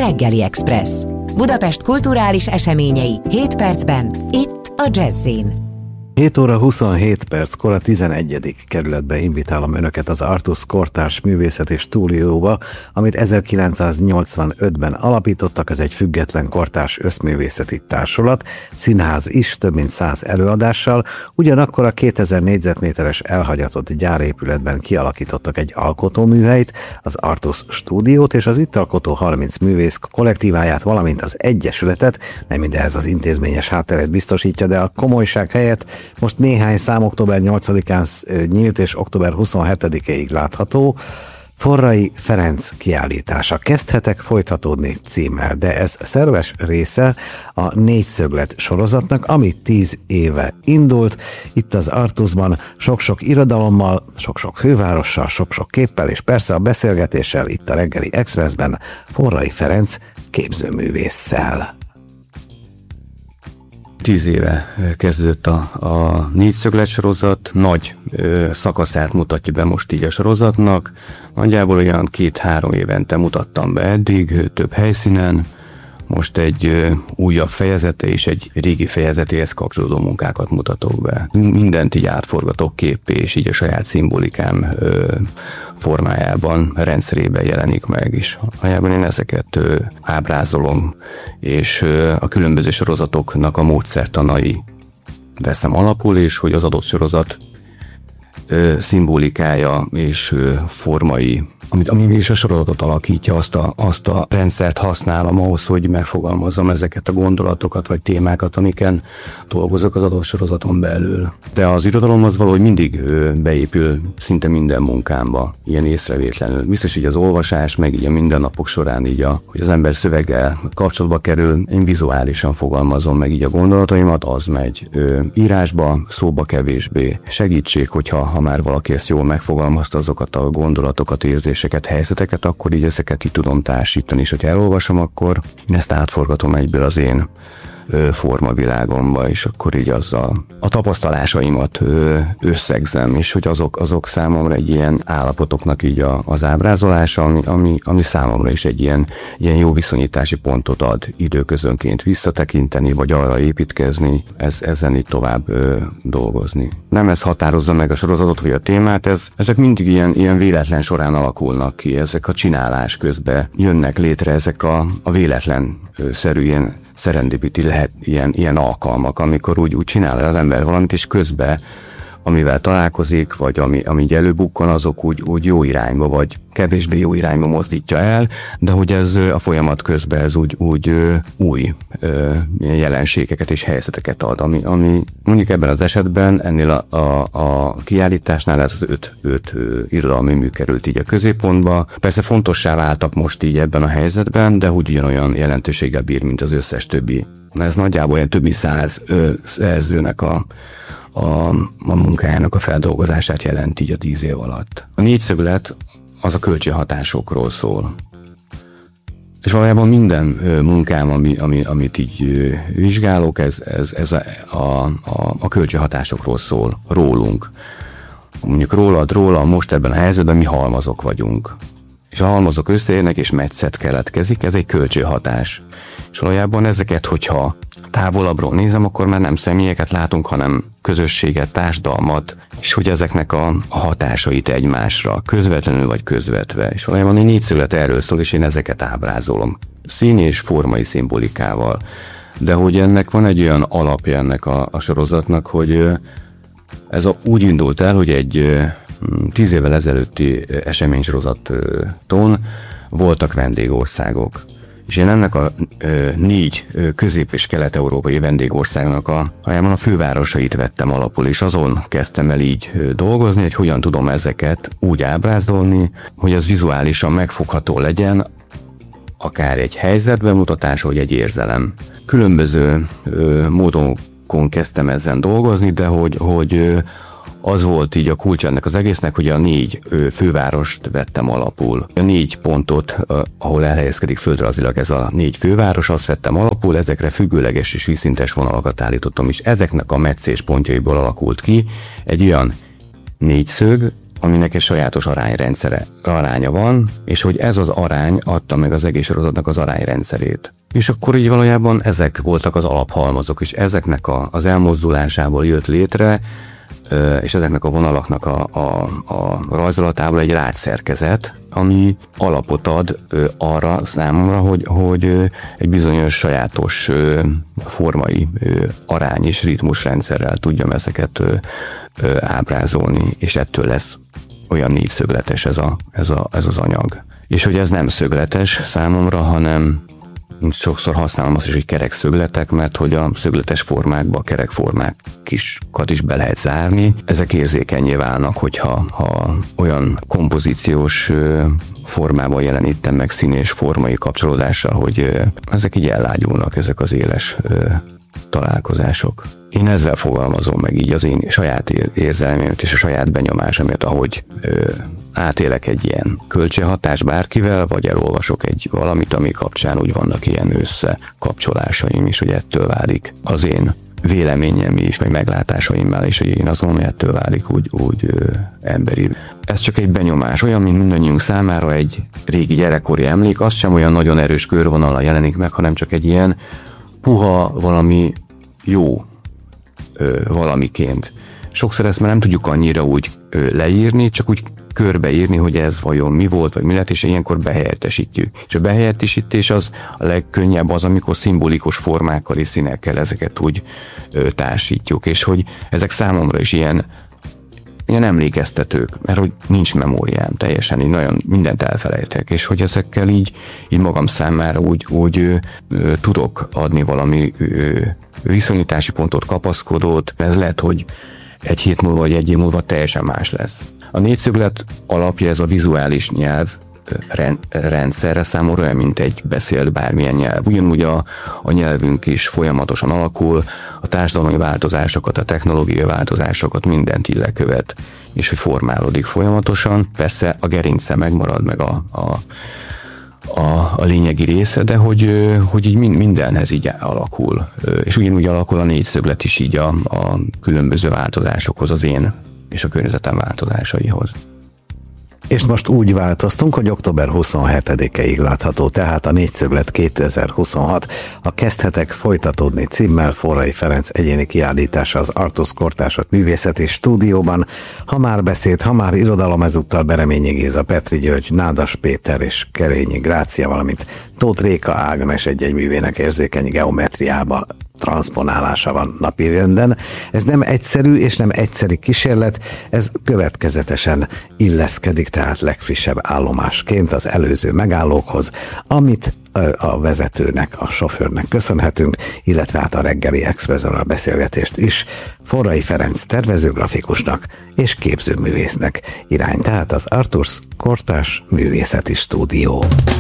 Reggeli Express. Budapest kulturális eseményei 7 percben, itt a Jazz-in. 7 óra 27 perckor a 11. kerületbe invitálom Önöket az Artus Kortárs Művészeti Stúdióba, amit 1985-ben alapítottak. Ez egy független kortárs összművészeti társulat, színház is, több mint 100 előadással. Ugyanakkor a 2000 négyzetméteres elhagyatott gyárépületben kialakítottak egy alkotóműhelyt, az Artus Stúdiót, és az itt alkotó 30 művész kollektíváját, valamint az egyesületet, nem mindehhez az intézményes hátteret biztosítja, de a komolyság helyett most néhány szám október 8-án nyílt és október 27-ig látható. Forrai Ferenc kiállítása. Kezdhetek folytatódni címmel, de ez szerves része a Négyszöglet sorozatnak, ami 10 éve indult. Itt az Artusban sok-sok irodalommal, sok-sok fővárossal, sok-sok képpel és persze a beszélgetéssel itt a Reggeli Expressben Forrai Ferenc képzőművésszel. 10 éve kezdődött a Négyszöglet sorozat, nagy szakaszát mutatja be most így a sorozatnak. Nagyjából olyan 2-3 évente mutattam be eddig, több helyszínen. Most egy újabb fejezete és egy régi fejezetéhez kapcsolódó munkákat mutatok be. Mindent így átforgatok képpé, és így a saját szimbolikám formájában, rendszerében jelenik meg is. Valójában én ezeket ábrázolom, és a különböző sorozatoknak a módszertanai veszem alapul, és hogy az adott sorozat szimbolikája és formai, ami is a sorozatot alakítja, azt a rendszert használom ahhoz, hogy megfogalmazzam ezeket a gondolatokat vagy témákat, amiken dolgozok az adott sorozaton belül. De az irodalom az valahogy mindig beépül szinte minden munkámba, ilyen észrevétlenül. Biztos így az olvasás, meg így a mindennapok során így hogy az ember szöveggel kapcsolatba kerül, én vizuálisan fogalmazom meg így a gondolataimat, az megy írásba, szóba kevésbé. Segítség, ha már valaki ezt jól megfogalmazta, azokat a gondolatokat, érzéseket, helyzeteket, akkor így ezeket ki tudom társítani, és hogyha elolvasom, akkor én ezt átforgatom egyből az én formavilágomba, és akkor így azzal a tapasztalásaimat összegzem, és hogy azok számomra egy ilyen állapotoknak így az ábrázolása, ami számomra is egy ilyen jó viszonyítási pontot ad, időközönként visszatekinteni, vagy arra építkezni, ezen így tovább dolgozni. Nem ez határozza meg a sorozatot, vagy a témát, ezek mindig ilyen véletlen során alakulnak ki, ezek a csinálás közben jönnek létre, ezek a véletlenszerű ilyen serendipity lehet ilyen alkalmak, amikor úgy csinál az ember valamit, és közben, amivel találkozik, vagy ami így előbukkan, azok úgy jó irányba, vagy kevésbé jó irányba mozdítja el, de hogy ez a folyamat közben ez úgy új jelenségeket és helyzeteket ad, ami mondjuk ebben az esetben ennél a kiállításnál ez az 5 irodalmi mű került így a középpontba. Persze fontossá váltak most így ebben a helyzetben, de úgy ugyanolyan jelentőséggel bír, mint az összes többi. Ez nagyjából olyan több mint 100 szerzőnek a munkájának a feldolgozását jelent így a 10 év alatt. A Négyszöglet az a kölcsönhatásokról szól. És valójában minden munkám, amit így vizsgálok, ez a kölcsönhatásokról szól, rólunk. Mondjuk róla most ebben a helyzetben mi halmazok vagyunk. És a halmazok összeérnek, és metszet keletkezik, ez egy kölcsönhatás. És valójában ezeket, hogyha távolabbról nézem, akkor már nem személyeket látunk, hanem közösséget, társadalmat, és hogy ezeknek a hatásait egymásra, közvetlenül vagy közvetve. És valójában a Négyszöglet erről szól, és én ezeket ábrázolom. Színi és formai szimbolikával. De hogy ennek van egy olyan alapja ennek a sorozatnak, hogy ez úgy indult el, hogy egy 10 évvel ezelőtti eseménysorozaton voltak vendégországok. És én ennek a 4 közép- és kelet-európai vendégországnak a fővárosait vettem alapul, és azon kezdtem el így dolgozni, hogy hogyan tudom ezeket úgy ábrázolni, hogy az vizuálisan megfogható legyen, akár egy helyzetbemutatás, vagy egy érzelem. Különböző módokon kezdtem ezen dolgozni, de hogy az volt így a kulcs ennek az egésznek, hogy a 4 fővárost vettem alapul. A 4 pontot, ahol elhelyezkedik földrajzilag ez a 4 főváros, azt vettem alapul, ezekre függőleges és vízszintes vonalakat állítottam is. Ezeknek a meccés pontjaiból alakult ki egy olyan négyszög, aminek egy sajátos aránya van, és hogy ez az arány adta meg az egész sorozatnak az arányrendszerét. És akkor így valójában ezek voltak az alaphalmazok, és ezeknek az elmozdulásából jött létre, és ezeknek a vonalaknak a rajzolatából egy rácszerkezet, ami alapot ad arra számomra, hogy egy bizonyos sajátos formai arány és ritmusrendszerrel tudjam ezeket ábrázolni, és ettől lesz olyan négyszögletes ez az anyag. És hogy ez nem szögletes számomra, hanem sokszor használom azt is, hogy kerek szögletek, mert hogy a szögletes formákba a kerek formákat is be lehet zárni. Ezek érzékenyé válnak, hogyha olyan kompozíciós formában jelenítem meg színés formai kapcsolódással, hogy ezek így ellágyulnak, ezek az éles találkozások. Én ezzel fogalmazom meg így az én saját érzelmét és a saját benyomásomat, ahogy átélek egy ilyen kölcsönhatás bárkivel, vagy elolvasok egy valamit, ami kapcsán úgy vannak ilyen összekapcsolásaim is, hogy ettől válik az én véleményem is, vagy meglátásaimmel is, hogy én azt mondom, hogy ettől válik úgy emberi. Ez csak egy benyomás, olyan, mint mindannyiunk számára egy régi gyerekkori emlék, az sem olyan nagyon erős körvonallal jelenik meg, hanem csak egy ilyen puha, valami jó valamiként. Sokszor ezt már nem tudjuk annyira úgy leírni, csak úgy körbeírni, hogy ez vajon mi volt, vagy mi lett, és ilyenkor behelyettesítjük. És a behelyettesítés az a legkönnyebb az, amikor szimbolikus formákkal és színekkel ezeket úgy társítjuk, és hogy ezek számomra is ilyen emlékeztetők, mert hogy nincs memóriám teljesen, így nagyon mindent elfelejtek, és hogy ezekkel így magam számára úgy tudok adni valami viszonyítási pontot, kapaszkodót, ez lehet, hogy egy hét múlva vagy egy év múlva teljesen más lesz. A négyszöglet alapja ez a vizuális nyelv rendszerre számomra olyan, mint egy beszélt bármilyen nyelv. Ugyanúgy a nyelvünk is folyamatosan alakul, a társadalmi változásokat, a technológiai változásokat, mindent így lekövet, és hogy formálódik folyamatosan. Persze a gerince megmarad, meg a lényegi része, de hogy így mindenhez így alakul. És ugyanúgy alakul a négyszöglet is így a különböző változásokhoz, az én és a környezetem változásaihoz. És most úgy változtunk, hogy október 27-ig látható, tehát a Négyszöglet 2026, a Kezdhetek folytatódni címmel Forrai Ferenc egyéni kiállítása az Artus Kortársat Művészeti Stúdióban. Ha már beszéd, ha már irodalom, ezúttal Bereményi Géza, Petri György, Nádas Péter és Kerényi Grácia, valamint Tóth Réka Ágnes egy művének érzékeny geometriába transzponálása van napirenden. Ez nem egyszerű és nem egyszeri kísérlet, ez következetesen illeszkedik, tehát legfrissebb állomásként az előző megállókhoz, amit a vezetőnek, a sofőrnek köszönhetünk, illetve hát a reggeli Expressen a beszélgetést is Forrai Ferenc tervezőgrafikusnak és képzőművésznek irány, tehát az Artus Kortárs Művészeti Stúdió.